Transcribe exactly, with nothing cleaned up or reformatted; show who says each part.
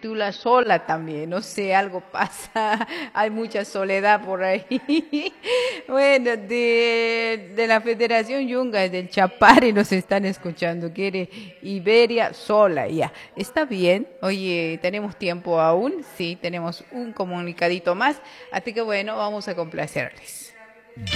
Speaker 1: titula Sola también, no sé, algo pasa, hay mucha soledad por ahí. Bueno, de, de la Federación Yunga, del Chapare nos están escuchando, quiere Iberia Sola, ya, está bien, oye, ¿tenemos tiempo aún? Sí, tenemos un comunicadito más, así que bueno, vamos a complacerles.